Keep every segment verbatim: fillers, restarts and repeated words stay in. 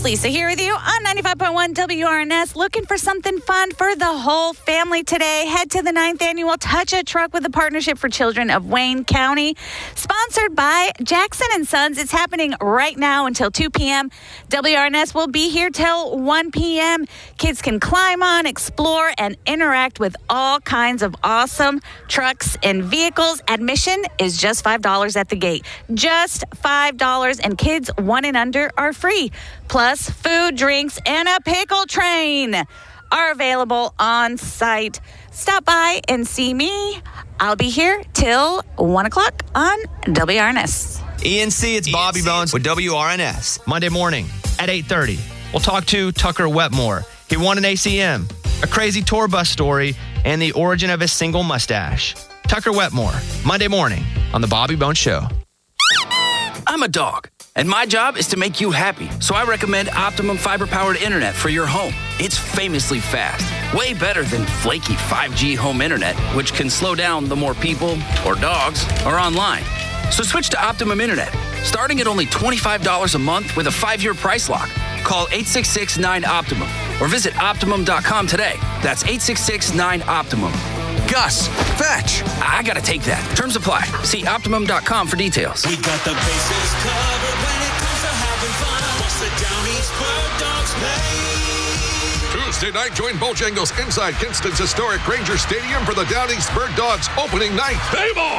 Lisa here with you on ninety-five point one W R N S. Looking for something fun for the whole family today? Head to the ninth Annual Touch a Truck with the Partnership for Children of Wayne County. Sponsored by Jackson and Sons. It's happening right now until two p.m. W R N S will be here till one p.m. Kids can climb on, explore, and interact with all kinds of awesome trucks and vehicles. Admission is just five dollars at the gate. Just five dollars, and kids one and under are free. Plus, food, drinks, and a pickle train are available on site. Stop by and see me. I'll be here till one o'clock on W R N S. E N C, it's Bobby Bones with W R N S. Monday morning at eight thirty. We'll talk to Tucker Wetmore. He won an A C M, a crazy tour bus story, and the origin of his single mustache. Tucker Wetmore, Monday morning on The Bobby Bones Show. I'm a dog, and my job is to make you happy. So I recommend Optimum fiber-powered internet for your home. It's famously fast, way better than flaky five G home internet, which can slow down the more people or dogs are online. So switch to Optimum Internet, starting at only twenty-five dollars a month with a five-year price lock. Call eight six six nine Optimum or visit optimum dot com today. That's eight six six nine Optimum. Gus, fetch. I gotta take that. Terms apply. See optimum dot com for details. We got the bases covered when it comes to having fun. What's the Down East Bird Dogs play? Tuesday night, join Bojangles inside Kinston's historic Ranger Stadium for the Down East Bird Dogs opening night. Play ball!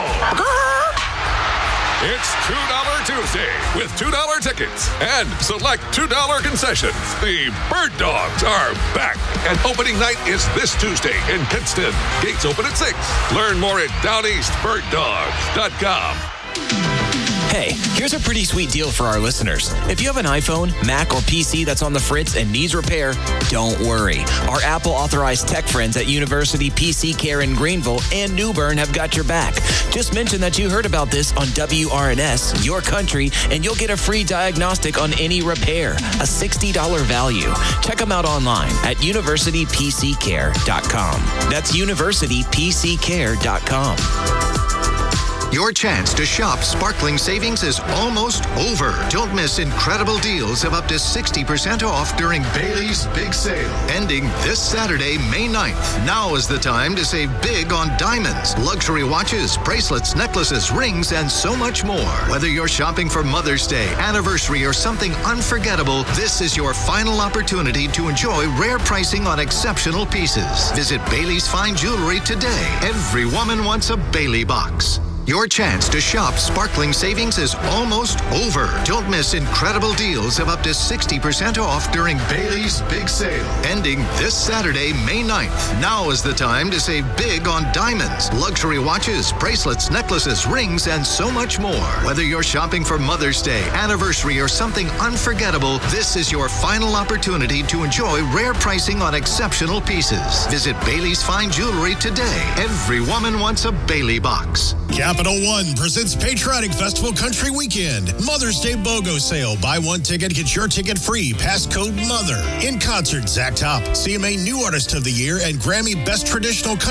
It's two dollar Tuesday with two dollar tickets and select two dollar concessions. The Bird Dogs are back, and opening night is this Tuesday in Kinston. Gates open at six. Learn more at down east bird dogs dot com. Hey, here's a pretty sweet deal for our listeners. If you have an iPhone, Mac, or P C that's on the fritz and needs repair, don't worry. Our Apple-authorized tech friends at University P C Care in Greenville and New Bern have got your back. Just mention that you heard about this on W R N S, your country, and you'll get a free diagnostic on any repair, a sixty dollars value. Check them out online at university p c care dot com. That's university p c care dot com. Your chance to shop Sparkling Savings is almost over. Don't miss incredible deals of up to sixty percent off during Bailey's Big Sale, ending this Saturday, May ninth. Now is the time to save big on diamonds, luxury watches, bracelets, necklaces, rings, and so much more. Whether you're shopping for Mother's Day, anniversary, or something unforgettable, this is your final opportunity to enjoy rare pricing on exceptional pieces. Visit Bailey's Fine Jewelry today. Every woman wants a Bailey box. Your chance to shop Sparkling Savings is almost over. Don't miss incredible deals of up to sixty percent off during Bailey's Big Sale, ending this Saturday, May ninth. Now is the time to save big on diamonds, luxury watches, bracelets, necklaces, rings, and so much more. Whether you're shopping for Mother's Day, anniversary, or something unforgettable, this is your final opportunity to enjoy rare pricing on exceptional pieces. Visit Bailey's Fine Jewelry today. Every woman wants a Bailey box. Capital One presents Patriotic Festival Country Weekend. Mother's Day BOGO sale. Buy one ticket, get your ticket free. Passcode MOTHER. In concert, Zach Top, C M A New Artist of the Year, and Grammy Best Traditional Country